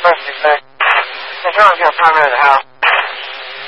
First, you say, you're trying to get a primary of the house.